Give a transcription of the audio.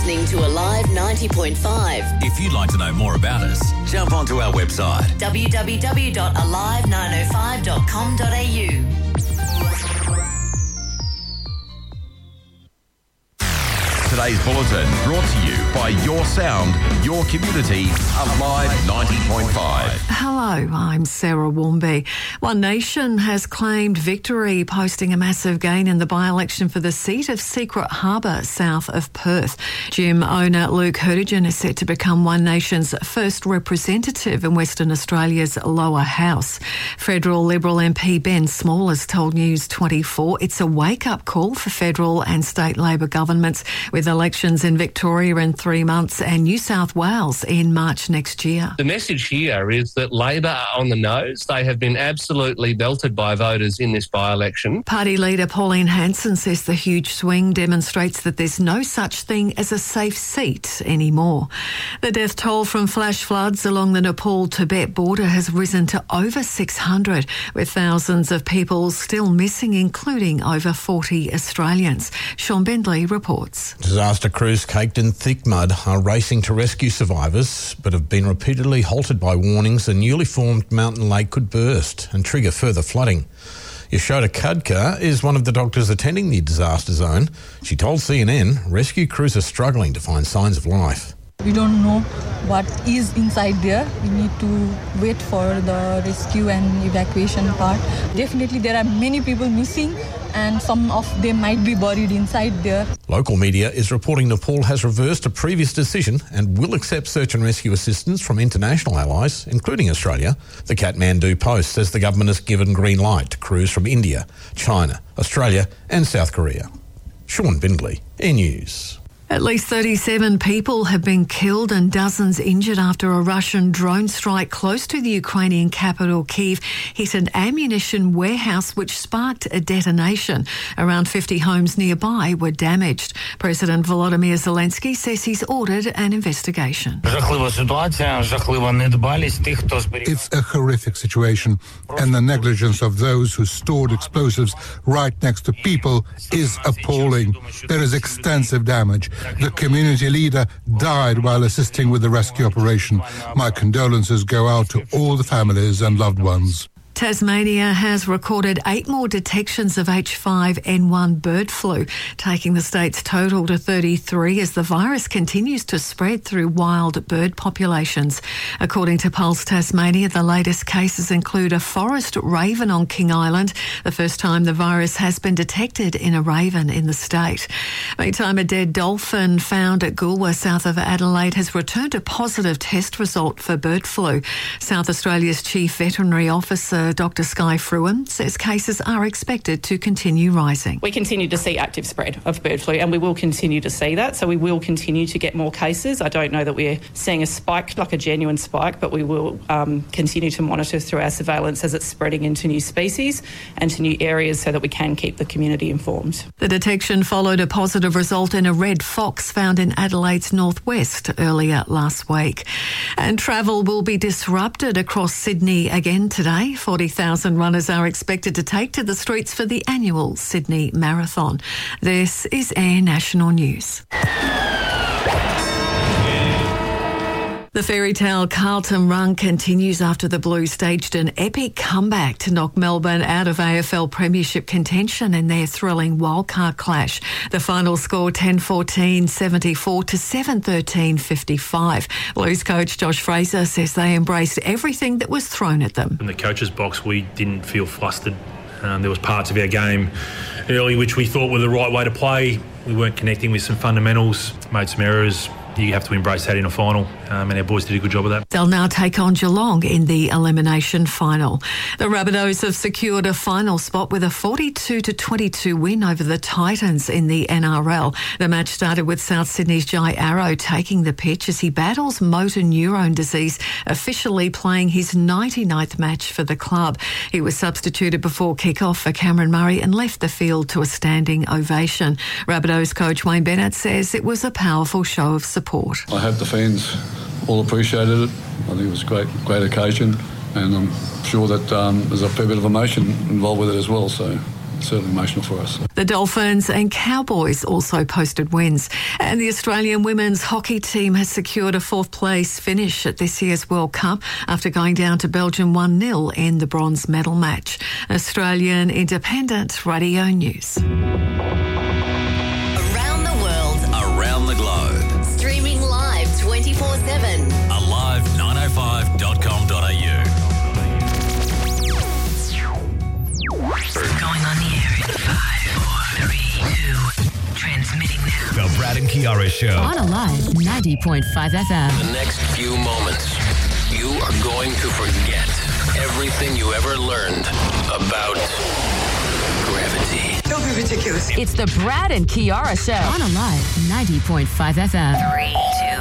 listening to Alive 90.5. If you'd like to know more about us, jump onto our website www.alive905.com.au. Today's bulletin brought to you by Your Sound, Your Community, Alive 90.5. Hello, I'm Sarah Warmby. One Nation has claimed victory, posting a massive gain in the by-election for the seat of Secret Harbour, south of Perth. Gym owner Luke Hurtigan is set to become One Nation's first representative in Western Australia's lower house. Federal Liberal MP Ben Small has told News 24 it's a wake-up call for federal and state Labor governments, with elections in Victoria in 3 months and New South Wales in March next year. The message here is that Labor are on the nose. They have been absolutely belted by voters in this by-election. Party leader Pauline Hanson says the huge swing demonstrates that there's no such thing as a safe seat anymore. The death toll from flash floods along the Nepal-Tibet border has risen to over 600, with thousands of people still missing, including over 40 Australians. Sean Bendley reports. Disaster crews caked in thick mud are racing to rescue survivors, but have been repeatedly halted by warnings a newly formed mountain lake could burst and trigger further flooding. Yashoda Khadka is one of the doctors attending the disaster zone. She told CNN rescue crews are struggling to find signs of life. We don't know what is inside there. We need to wait for the rescue and evacuation part. Definitely there are many people missing and some of them might be buried inside there. Local media is reporting Nepal has reversed a previous decision and will accept search and rescue assistance from international allies, including Australia. The Kathmandu Post says the government has given green light to crews from India, China, Australia and South Korea. Sean Bindley, E-News. At least 37 people have been killed and dozens injured after a Russian drone strike close to the Ukrainian capital Kyiv hit an ammunition warehouse which sparked a detonation. Around 50 homes nearby were damaged. President Volodymyr Zelensky says he's ordered an investigation. It's a horrific situation, and the negligence of those who stored explosives right next to people is appalling. There is extensive damage. The community leader died while assisting with the rescue operation. My condolences go out to all the families and loved ones. Tasmania has recorded 8 more detections of H5N1 bird flu, taking the state's total to 33 as the virus continues to spread through wild bird populations. According to Pulse Tasmania, the latest cases include a forest raven on King Island, the first time the virus has been detected in a raven in the state. Meantime, a dead dolphin found at Goolwa, south of Adelaide, has returned a positive test result for bird flu. South Australia's Chief Veterinary Officer Dr Sky Fruin says cases are expected to continue rising. We continue to see active spread of bird flu and we will continue to see that, so we will continue to get more cases. I don't know that we're seeing a spike, like a genuine spike, but we will continue to monitor through our surveillance as it's spreading into new species and to new areas so that we can keep the community informed. The detection followed a positive result in a red fox found in Adelaide's northwest earlier last week. And travel will be disrupted across Sydney again today. 40,000 runners are expected to take to the streets for the annual Sydney Marathon. This is Air National News. The fairy tale Carlton Run continues after the Blues staged an epic comeback to knock Melbourne out of AFL Premiership contention in their thrilling wildcard clash. The final score 10-14-74 to 7-13-55. Blues coach Josh Fraser says they embraced everything that was thrown at them. In the coach's box, we didn't feel flustered. There was parts of our game early which we thought were the right way to play. We weren't connecting with some fundamentals, made some errors. You have to embrace that in a final, and our boys did a good job of that. They'll now take on Geelong in the elimination final. The Rabbitohs have secured a final spot with a 42-22 win over the Titans in the NRL. The match started with South Sydney's Jai Arrow taking the pitch as he battles motor neurone disease, officially playing his 99th match for the club. He was substituted before kick-off for Cameron Murray and left the field to a standing ovation. Rabbitohs coach Wayne Bennett says it was a powerful show of support. I hope the fans all appreciated it. I think it was a great occasion, and I'm sure that there's a fair bit of emotion involved with it as well. So certainly emotional for us. The Dolphins and Cowboys also posted wins. And the Australian women's hockey team has secured a fourth-place finish at this year's World Cup after going down to Belgium 1-0 in the bronze medal match. Australian Independent Radio News. Around the world, Around the globe. streaming live 24/7. Alive905.com.au. Going on the air in 5, 4, 3, 2. Transmitting now. The Brad and Kiara Show. On Alive 90.5 FM. The next few moments, you are going to forget everything you ever learned about gravity. Don't be ridiculous. It's the Brad and Kiara Show. On Alive 90.5 FM. 3, 2.